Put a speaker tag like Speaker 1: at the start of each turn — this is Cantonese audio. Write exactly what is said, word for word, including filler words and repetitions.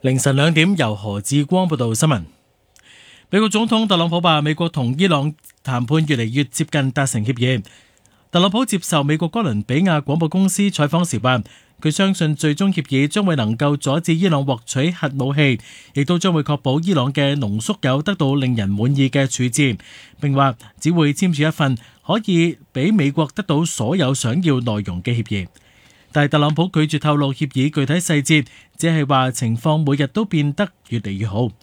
Speaker 1: 凌晨兩點，由何志光報道新聞。美國總統特朗普話，美國同伊朗談判越嚟越接近達成協議。特朗普接受美國哥倫比亞廣播公司採訪時話，佢相信最終協議將會能夠阻止伊朗獲取核武器，亦都將會確保伊朗嘅濃縮鈾得到令人滿意嘅處置，並話只會簽署一份可以俾美國得到所有想要內容嘅協議。但係特朗普拒絕透露協議具體細節，只係話情況每日都變得越嚟越好。